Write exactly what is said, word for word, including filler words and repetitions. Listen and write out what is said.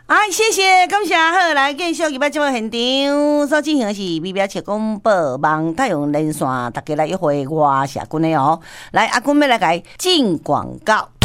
哎，谢谢，感谢好，来继续今摆节目现场所进行的是美表切广播网太阳连线，大家来约会我社君的哦。来，阿君要来改进广告。